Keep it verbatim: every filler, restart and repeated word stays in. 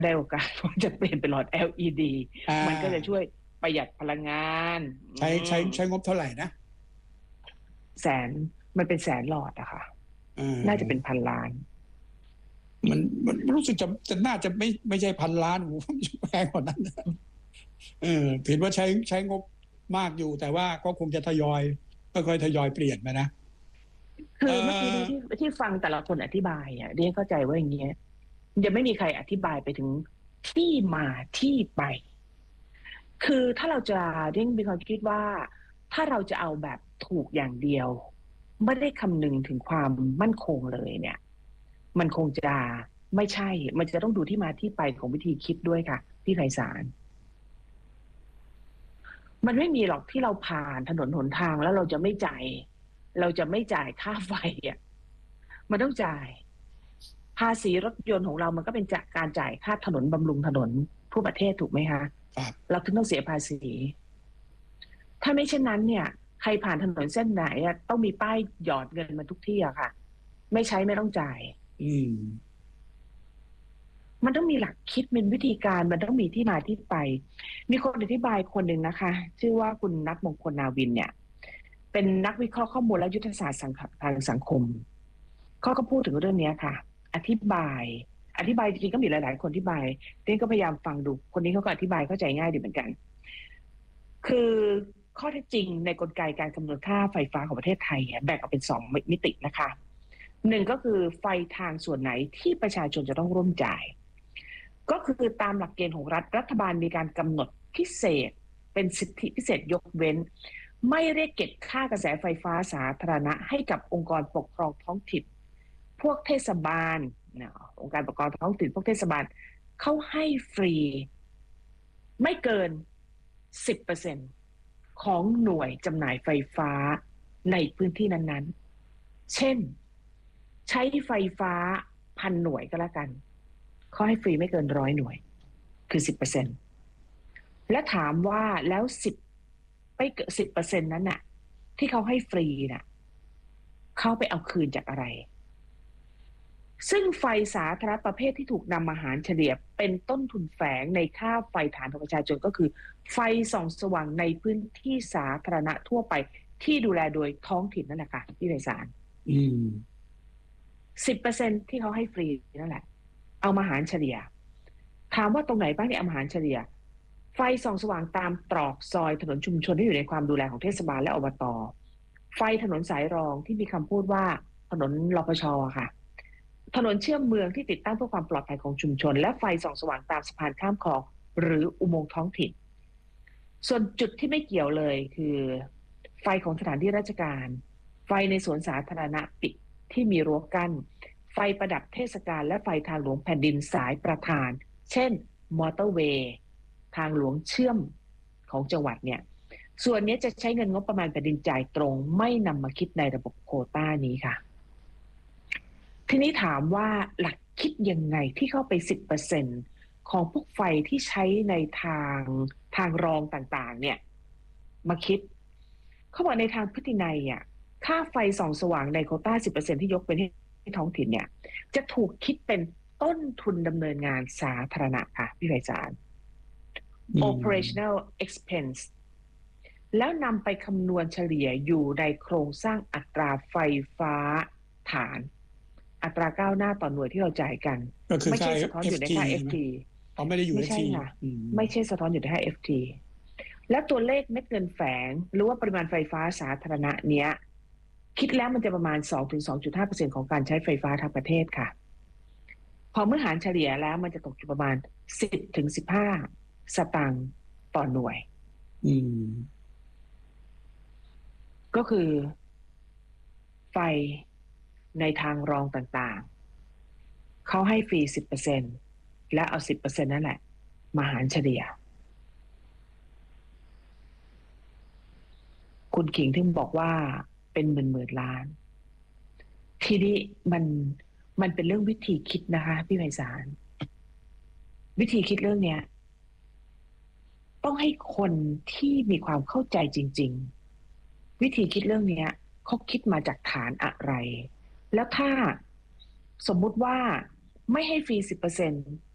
ได้โอกาสว่าจะเปลี่ยนเป็นหลอด แอล อี ดี มันก็จะช่วยประหยัดพลังงานใช้ใช้ใช้งบเท่าไหร่นะแสนมันเป็นแสนหลอดอะค่ะน่าจะเป็นพันล้านมันมันรู้สึกจะจะน่าจะไม่ไม่ใช่พันล้านโอ้โหแพงกว่านั้นเออถือว่าใช้ใช้งบมากอยู่แต่ว่าก็คงจะทยอยค่อยๆทยอยเปลี่ยนไปนะคือเมื่อกี้ที่ที่ฟังแต่ละคนอธิบายอ่ะเรียนเข้าใจว่าอย่างเงี้ยยังไม่มีใครอธิบายไปถึงที่มาที่ไปคือถ้าเราจะเรียนมีความคิดว่าถ้าเราจะเอาแบบถูกอย่างเดียวไม่ได้คำนึงถึงความมั่นคงเลยเนี่ยมันคงจะไม่ใช่มันจะต้องดูที่มาที่ไปของวิธีคิดด้วยค่ะพี่ไพศาลมันไม่มีหรอกที่เราผ่านถนนหนทางแล้วเราจะไม่จ่ายเราจะไม่จ่ายค่าไฟอ่ะมันต้องจ่ายภาษีรถยนต์ของเรามันก็เป็นจากการจ่ายค่าถนนบำรุงถนนทั่วประเทศถูกไหมคะเราถึงต้องเสียภาษีถ้าไม่เช่นนั้นเนี่ยใครผ่านถนนเส้นไหนอ่ะต้องมีป้ายหยอดเงินมาทุกที่อะค่ะไม่ใช้ไม่ต้องจ่ายอืมมันต้องมีหลักคิดเป็นวิธีการมันต้องมีที่มาที่ไปมีคนอธิบายคนหนึ่งนะคะชื่อว่าคุณนัทมงคลนาวินเนี่ยเป็นนักวิเคราะห์ข้อมูลและยุทธศาสตร์ทางสังคมเขาก็พูดถึงเรื่องนี้ค่ะอธิบายอธิบายจริงๆก็มีหลายๆคนอธิบายเต้นก็พยายามฟังดูคนนี้เขาก็อธิบายเข้าใจง่ายดีเหมือนกันคือข้อเท็จจริงในกลไกการคำนวณค่าไฟฟ้าของประเทศไทยแบ่งออกเป็นสองมิตินะคะหนึ่งก็คือไฟทางส่วนไหนที่ประชาชนจะต้องร่วมจ่ายก็คือตามหลักเกณฑ์ของรัฐรัฐบาลมีการกำหนดพิเศษเป็นสิทธิพิเศษยกเว้นไม่เรียกเก็บค่ากระแสไฟฟ้าสาธารณะให้กับองค์กรปกครองท้องถิ่นพวกเทศบาลนะองค์การปกครองท้องถิ่นพวกเทศบาลเขาให้ฟรีไม่เกิน สิบเปอร์เซ็นต์ ของหน่วยจำหน่ายไฟฟ้าในพื้นที่นั้นๆเช่นใช้ไฟฟ้าพันหน่วยก็แล้วกันเขาให้ฟรีไม่เกินร้อยหน่วยคือ สิบเปอร์เซ็นต์ และถามว่าแล้วสิบไม่เกิน สิบเปอร์เซ็นต์ นั้นน่ะที่เขาให้ฟรีน่ะเขาไปเอาคืนจากอะไรซึ่งไฟสาธารณะประเภทที่ถูกนำมาหารเฉลี่ยเป็นต้นทุนแฝงในค่าไฟฐานของประชาชนก็คือไฟส่องสว่างในพื้นที่สาธารณะทั่วไปที่ดูแลโดยท้องถิ่นนั่นแหละค่ะที่ไพศาลอืมสิบเปอร์เซ็นต์ ที่เขาให้ฟรีนั่นแหละเอามาหารเฉลี่ยถามว่าตรงไหนบ้างที่เอามาหารเฉลี่ยไฟส่องสว่างตามตรอกซอยถนนชุมชนที่อยู่ในความดูแลของเทศบาลและอบต.ไฟถนนสายรองที่มีคำพูดว่าถนนรพช.ค่ะถนนเชื่อมเมืองที่ติดตั้งเพื่อความปลอดภัยของชุมชนและไฟส่องสว่างตามสะพานข้ามคลองหรืออุโมงค์ท้องถิ่นส่วนจุดที่ไม่เกี่ยวเลยคือไฟของสถานที่ราชการไฟในสวนสาธารณะปิดที่มีรั้วกั้นไฟประดับเทศกาลและไฟทางหลวงแผ่นดินสายประธานเช่นมอเตอร์เวย์ทางหลวงเชื่อมของจังหวัดเนี่ยส่วนนี้จะใช้เงินงบประมาณแผ่นดินจ่ายตรงไม่นำมาคิดในระบบโควต้านี้ค่ะทีนี้ถามว่าหลักคิดยังไงที่เข้าไป สิบเปอร์เซ็นต์ ของพวกไฟที่ใช้ในทางทางรองต่างๆเนี่ยมาคิดเขาบอกในทางพฤตินัยอ่ะค่าไฟส่องสว่างในโควต้า สิบเปอร์เซ็นต์ ที่ยกเป็นให้ท้องถิ่นเนี่ยจะถูกคิดเป็นต้นทุนดำเนินงานสาธารณะค่ะพี่ไพศาล operational expense แล้วนำไปคำนวณเฉลี่ยอยู่ในโครงสร้างอัตราไฟฟ้าฐานอัตราก้าวหน้าต่อหน่วยที่เราจ่ายกันไม่ใช่สะท้อนอยู่ในค่า เอฟ ทีเขาไม่ได้อยู่ไม่ใช่ค่ะไม่ใช่สะท้อนอยู่ในค่า เอฟ ที และตัวเลขเม็ดเงินแฝงหรือว่าปริมาณไฟฟ้าสาธารณะเนี้ยคิดแล้วมันจะประมาณ สองถึงสองจุดห้าเปอร์เซ็นต์ ของการใช้ไฟฟ้าทั้งประเทศค่ะพอเมื่อหารเฉลี่ยแล้วมันจะตกอยู่ประมาณ สิบถึงสิบห้า สตางค์ต่อหน่วยอืมก็คือไฟในทางรองต่างๆเขาให้ฟรี สิบเปอร์เซ็นต์ และเอา สิบเปอร์เซ็นต์ นั่นแหละมาหารเฉลี่ยคุณขิงถึงบอกว่าเป็นหมื่นๆล้านทีนี้มันมันเป็นเรื่องวิธีคิดนะคะพี่ไพศาลวิธีคิดเรื่องเนี้ยต้องให้คนที่มีความเข้าใจจริงๆวิธีคิดเรื่องเนี้ยเขาคิดมาจากฐานอะไรแล้วถ้าสมมุติว่าไม่ให้ฟรี สิบเปอร์เซ็นต์